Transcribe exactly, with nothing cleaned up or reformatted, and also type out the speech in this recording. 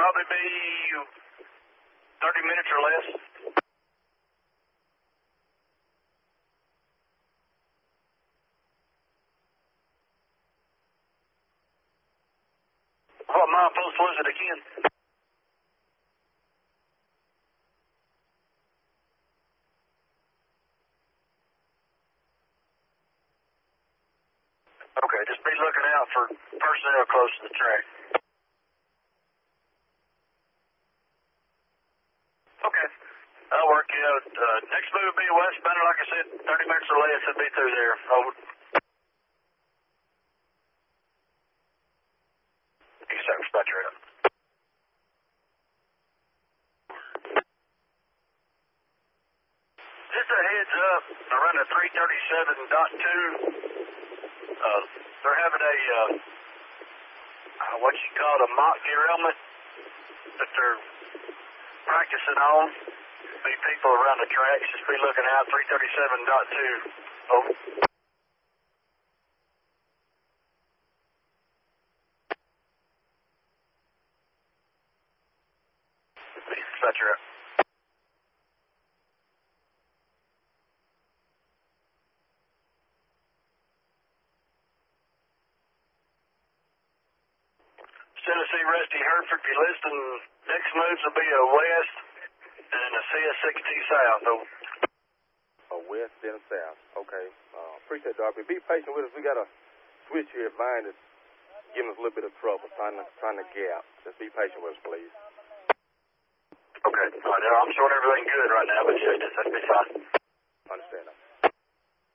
probably be thirty minutes or less. What milepost was it again? Okay, just be looking out for personnel close to the track. Okay, that'll work out. Uh, next move will be westbound, like I said, thirty minutes or less, it'll be through there. Over. You can start spot your out. Just a heads up, I run a three thirty-seven point two. Uh, they're having a, uh, uh, what you call a mock derailment that they're practicing on. Be people around the tracks, just be looking out, three thirty-seven point two. Over. Spot your out. Tennessee Rusty Hereford, if you're listening, next moves will be a west and a C S six T south. Over. A west and a south. Okay. Uh, appreciate it, Darby. Be patient with us. We got a switch here at Vine that's giving us a little bit of trouble, trying to trying to gap. Just be patient with us, please. Okay. All right, I'm showing everything good right now, but just, just, just be fine. Understand that.